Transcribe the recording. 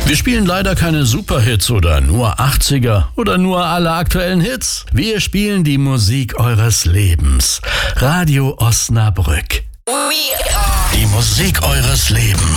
Wir spielen leider keine Superhits oder nur 80er oder nur alle aktuellen Hits. Wir spielen die Musik eures Lebens. Radio Osnabrück. Die Musik eures Lebens.